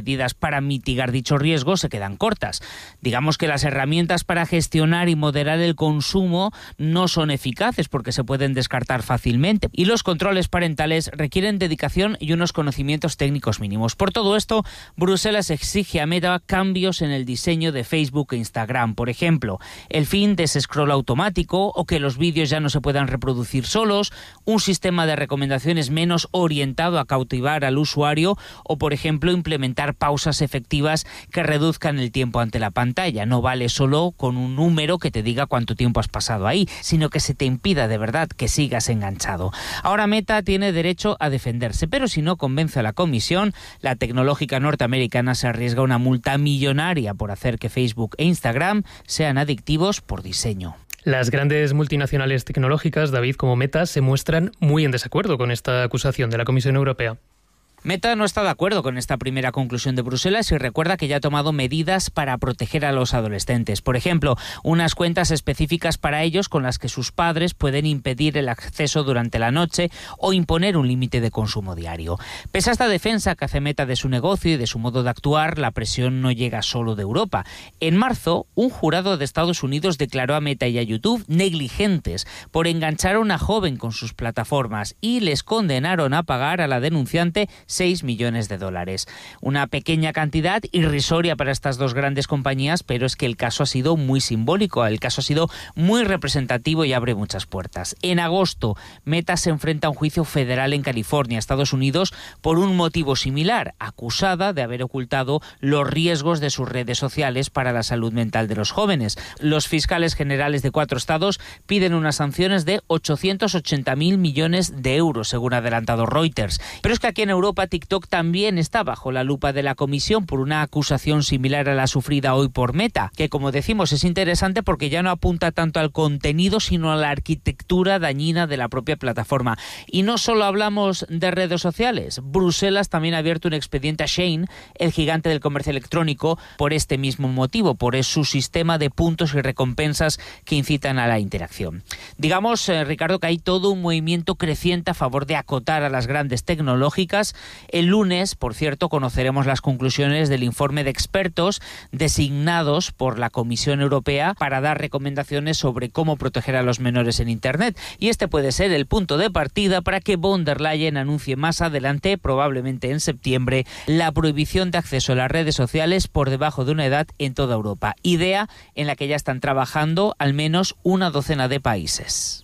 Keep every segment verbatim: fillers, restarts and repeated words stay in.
medidas para mitigar dicho riesgo se quedan cortas. Digamos que las herramientas para gestionar y moderar el consumo no son eficaces porque se pueden descartar fácilmente y los controles parentales requieren dedicación y unos conocimientos técnicos mínimos. Por todo esto, Bruselas exige a Meta cambios en el diseño de Facebook e Instagram. Por ejemplo, el fin de ese scroll automático o que los vídeos ya no se puedan reproducir solos, un sistema de recomendaciones menos orientado a cautivar al usuario o, por ejemplo, implementar pausas efectivas que reduzcan el tiempo ante la pantalla. No vale solo con un número que te diga cuánto tiempo has pasado ahí, sino que se te impida de verdad que sigas enganchado. Ahora Meta tiene derecho a defenderse, pero si no convence a la Comisión, la tecnológica norteamericana se arriesga a una multa millonaria por hacer que Facebook e Instagram sean adictivos por diseño. Las grandes multinacionales tecnológicas, David, como Meta, se muestran muy en desacuerdo con esta acusación de la Comisión Europea. Meta no está de acuerdo con esta primera conclusión de Bruselas y recuerda que ya ha tomado medidas para proteger a los adolescentes. Por ejemplo, unas cuentas específicas para ellos con las que sus padres pueden impedir el acceso durante la noche o imponer un límite de consumo diario. Pese a esta defensa que hace Meta de su negocio y de su modo de actuar, la presión no llega solo de Europa. En marzo, un jurado de Estados Unidos declaró a Meta y a YouTube negligentes por enganchar a una joven con sus plataformas y les condenaron a pagar a la denunciante seis millones de dólares. Una pequeña cantidad irrisoria para estas dos grandes compañías, pero es que el caso ha sido muy simbólico, el caso ha sido muy representativo y abre muchas puertas. En agosto, Meta se enfrenta a un juicio federal en California, Estados Unidos, por un motivo similar, acusada de haber ocultado los riesgos de sus redes sociales para la salud mental de los jóvenes. Los fiscales generales de cuatro estados piden unas sanciones de ochocientos ochenta mil millones de euros, según ha adelantado Reuters. Pero es que aquí en Europa TikTok también está bajo la lupa de la Comisión por una acusación similar a la sufrida hoy por Meta, que como decimos es interesante porque ya no apunta tanto al contenido sino a la arquitectura dañina de la propia plataforma. Y no solo hablamos de redes sociales, Bruselas también ha abierto un expediente a Shein, el gigante del comercio electrónico, por este mismo motivo, por su sistema de puntos y recompensas que incitan a la interacción. Digamos, eh, Ricardo, que hay todo un movimiento creciente a favor de acotar a las grandes tecnológicas. El lunes, por cierto, conoceremos las conclusiones del informe de expertos designados por la Comisión Europea para dar recomendaciones sobre cómo proteger a los menores en Internet. Y este puede ser el punto de partida para que von der Leyen anuncie más adelante, probablemente en septiembre, la prohibición de acceso a las redes sociales por debajo de una edad en toda Europa. Idea en la que ya están trabajando al menos una docena de países.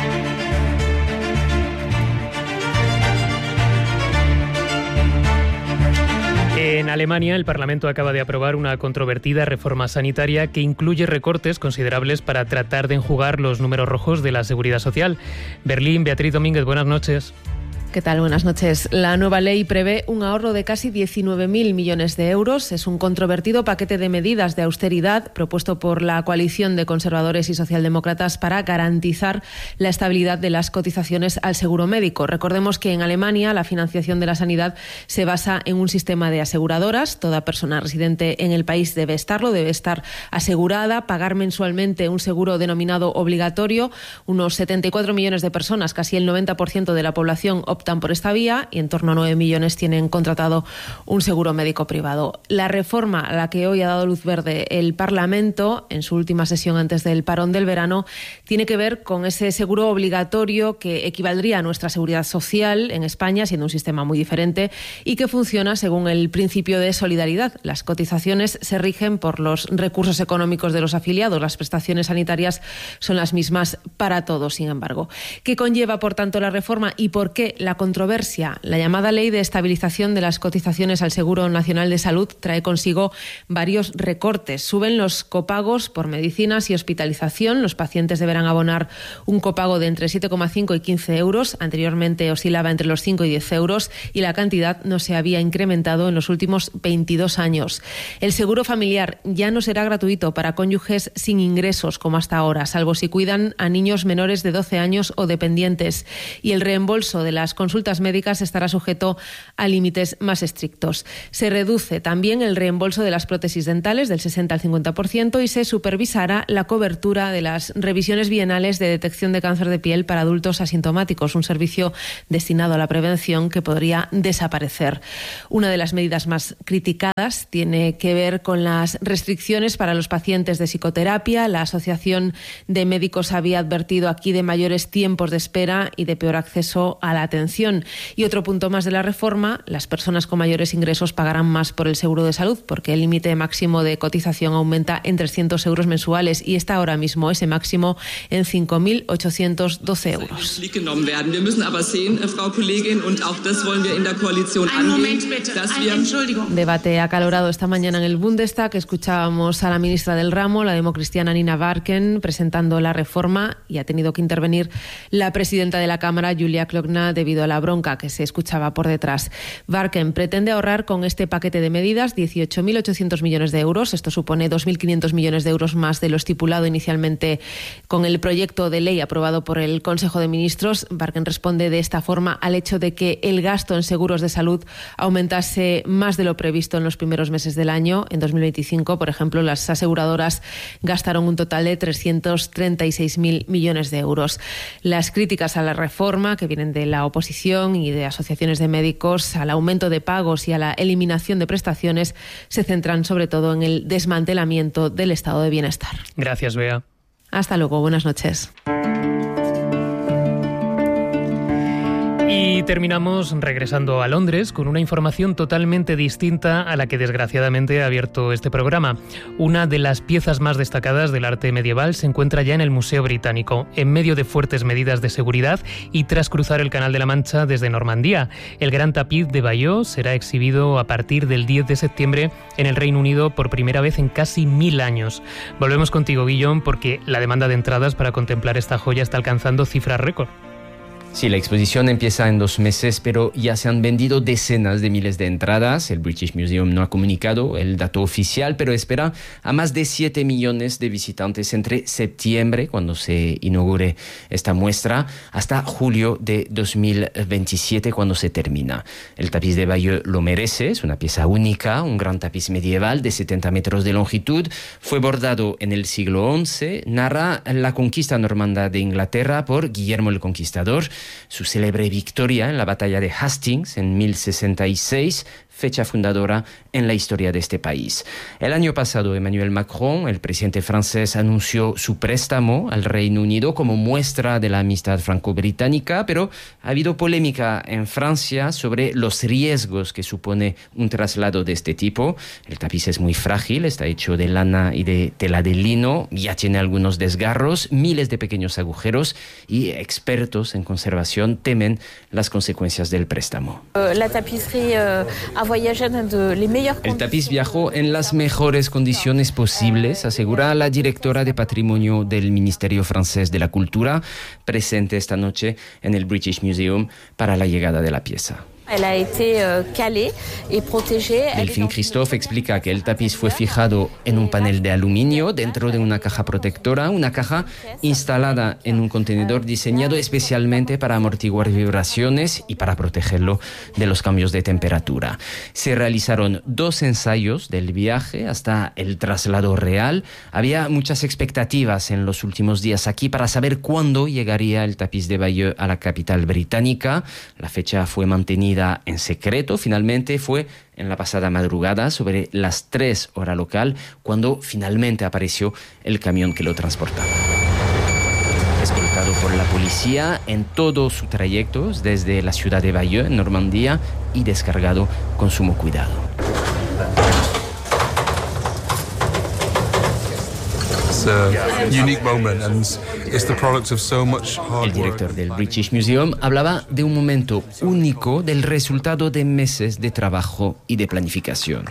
En Alemania, el Parlamento acaba de aprobar una controvertida reforma sanitaria que incluye recortes considerables para tratar de enjugar los números rojos de la seguridad social. Berlín, Beatriz Domínguez, buenas noches. ¿Qué tal? Buenas noches. La nueva ley prevé un ahorro de casi diecinueve mil millones de euros. Es un controvertido paquete de medidas de austeridad propuesto por la coalición de conservadores y socialdemócratas para garantizar la estabilidad de las cotizaciones al seguro médico. Recordemos que en Alemania la financiación de la sanidad se basa en un sistema de aseguradoras. Toda persona residente en el país debe estarlo, debe estar asegurada, pagar mensualmente un seguro denominado obligatorio. Unos setenta y cuatro millones de personas, casi el noventa por ciento de la población, optan por esta vía y en torno a nueve millones tienen contratado un seguro médico privado. La reforma a la que hoy ha dado luz verde el Parlamento en su última sesión antes del parón del verano tiene que ver con ese seguro obligatorio que equivaldría a nuestra seguridad social en España, siendo un sistema muy diferente y que funciona según el principio de solidaridad. Las cotizaciones se rigen por los recursos económicos de los afiliados. Las prestaciones sanitarias son las mismas para todos, sin embargo. ¿Qué conlleva, por tanto, la reforma y por qué la controversia? La llamada Ley de Estabilización de las Cotizaciones al Seguro Nacional de Salud trae consigo varios recortes. Suben los copagos por medicinas y hospitalización. Los pacientes deberán abonar un copago de entre siete coma cinco y quince euros. Anteriormente oscilaba entre los cinco y diez euros y la cantidad no se había incrementado en los últimos veintidós años. El seguro familiar ya no será gratuito para cónyuges sin ingresos como hasta ahora, salvo si cuidan a niños menores de doce años o dependientes. Y el reembolso de las consultas médicas estará sujeto a límites más estrictos. Se reduce también el reembolso de las prótesis dentales del sesenta al cincuenta por ciento y se supervisará la cobertura de las revisiones bienales de detección de cáncer de piel para adultos asintomáticos, un servicio destinado a la prevención que podría desaparecer. Una de las medidas más criticadas tiene que ver con las restricciones para los pacientes de psicoterapia. La Asociación de Médicos había advertido aquí de mayores tiempos de espera y de peor acceso a la atención. Y otro punto más de la reforma, las personas con mayores ingresos pagarán más por el seguro de salud, porque el límite máximo de cotización aumenta en trescientos euros mensuales y está ahora mismo ese máximo en cinco mil ochocientos doce euros. Debate acalorado esta mañana en el Bundestag. Escuchábamos a la ministra del ramo, la democristiana Nina Varken, presentando la reforma, y ha tenido que intervenir la presidenta de la Cámara, Julia Klöckner, debido a la bronca que se escuchaba por detrás. Varken pretende ahorrar con este paquete de medidas dieciocho mil ochocientos millones de euros. Esto supone dos mil quinientos millones de euros más de lo estipulado inicialmente con el proyecto de ley aprobado por el Consejo de Ministros. Varken responde de esta forma al hecho de que el gasto en seguros de salud aumentase más de lo previsto en los primeros meses del año. En dos mil veinticinco, por ejemplo, las aseguradoras gastaron un total de trescientos treinta y seis mil millones de euros. Las críticas a la reforma, que vienen de la oposición y de asociaciones de médicos, al aumento de pagos y a la eliminación de prestaciones, se centran sobre todo en el desmantelamiento del estado de bienestar. Gracias, Bea. Hasta luego, buenas noches. Y terminamos regresando a Londres con una información totalmente distinta a la que desgraciadamente ha abierto este programa. Una de las piezas más destacadas del arte medieval se encuentra ya en el Museo Británico, en medio de fuertes medidas de seguridad y tras cruzar el Canal de la Mancha desde Normandía. El gran tapiz de Bayeux será exhibido a partir del diez de septiembre en el Reino Unido por primera vez en casi mil años. Volvemos contigo, Guillón, porque la demanda de entradas para contemplar esta joya está alcanzando cifras récord. Sí, la exposición empieza en dos meses, pero ya se han vendido decenas de miles de entradas. El British Museum no ha comunicado el dato oficial, pero espera a más de siete millones de visitantes entre septiembre, cuando se inaugure esta muestra, hasta julio de dos mil veintisiete, cuando se termina. El tapiz de Bayeux lo merece, es una pieza única, un gran tapiz medieval de setenta metros de longitud. Fue bordado en el siglo once, narra la conquista normanda de Inglaterra por Guillermo el Conquistador, su célebre victoria en la batalla de Hastings en mil sesenta y seis, fecha fundadora en la historia de este país. El año pasado, Emmanuel Macron, el presidente francés, anunció su préstamo al Reino Unido como muestra de la amistad franco-británica, pero ha habido polémica en Francia sobre los riesgos que supone un traslado de este tipo. El tapiz es muy frágil, está hecho de lana y de tela de lino, ya tiene algunos desgarros, miles de pequeños agujeros, y expertos en conservación temen las consecuencias del préstamo. La tapisserie uh, El tapiz viajó en las mejores condiciones posibles, asegura la directora de Patrimonio del Ministerio francés de la Cultura, presente esta noche en el British Museum para la llegada de la pieza. Delphine Christophe explica que el tapiz fue fijado en un panel de aluminio dentro de una caja protectora, una caja instalada en un contenedor diseñado especialmente para amortiguar vibraciones y para protegerlo de los cambios de temperatura. Se realizaron dos ensayos del viaje hasta el traslado real. Había muchas expectativas en los últimos días aquí para saber cuándo llegaría el tapiz de Bayeux a la capital británica. La fecha fue mantenida en secreto. Finalmente fue en la pasada madrugada, sobre las tres horas local, cuando finalmente apareció el camión que lo transportaba. Escoltado por la policía en todo su trayecto desde la ciudad de Bayeux, en Normandía, y descargado con sumo cuidado. El director del British Museum hablaba de un momento único del resultado de meses de trabajo y de planificación.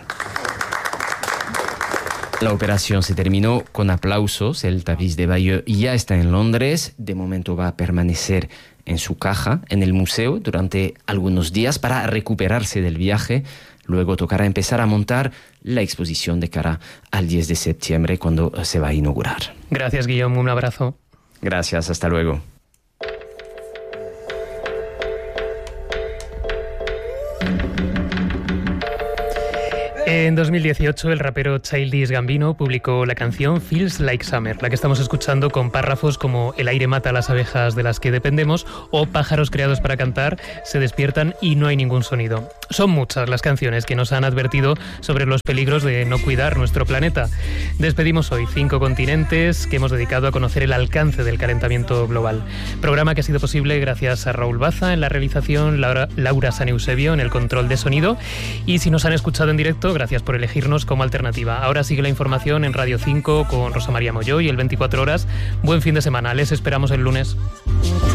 La operación se terminó con aplausos. El tapiz de Bayeux ya está en Londres. De momento va a permanecer en su caja en el museo durante algunos días para recuperarse del viaje. Luego tocará empezar a montar la exposición de cara al diez de septiembre, cuando se va a inaugurar. Gracias, Guillaume. Un abrazo. Gracias. Hasta luego. En dos mil dieciocho, el rapero Childish Gambino publicó la canción Feels Like Summer, la que estamos escuchando con párrafos como "el aire mata a las abejas de las que dependemos" o "pájaros creados para cantar se despiertan y no hay ningún sonido". Son muchas las canciones que nos han advertido sobre los peligros de no cuidar nuestro planeta. Despedimos hoy cinco continentes que hemos dedicado a conocer el alcance del calentamiento global. Programa que ha sido posible gracias a Raúl Baza en la realización, Laura, Laura San Eusebio en el control de sonido, y si nos han escuchado en directo, gracias por elegirnos como alternativa. Ahora sigue la información en Radio cinco con Rosa María Molló y el veinticuatro horas. Buen fin de semana. Les esperamos el lunes.